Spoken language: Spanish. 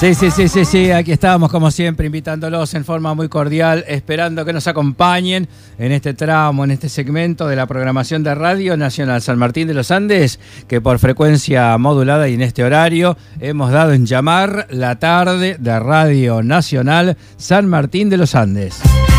Sí, aquí estábamos como siempre invitándolos en forma muy cordial, esperando que nos acompañen en este tramo, en este segmento de la programación de Radio Nacional San Martín de los Andes, que por frecuencia modulada y en este horario hemos dado en llamar la tarde de Radio Nacional San Martín de los Andes.